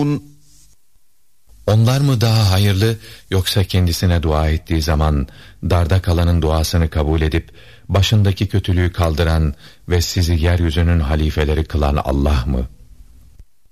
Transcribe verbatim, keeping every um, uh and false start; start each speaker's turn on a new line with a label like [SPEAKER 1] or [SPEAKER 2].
[SPEAKER 1] تَعْلَمُونَ
[SPEAKER 2] Onlar mı daha hayırlı, yoksa kendisine dua ettiği zaman darda kalanın duasını kabul edip başındaki kötülüğü kaldıran ve sizi yeryüzünün halifeleri kılan Allah mı?